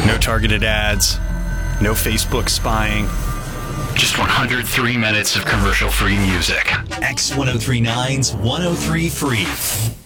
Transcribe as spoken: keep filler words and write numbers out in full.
No targeted ads. No Facebook spying. Just one hundred three minutes of commercial-free music. X ten thirty-nine's one oh three Free.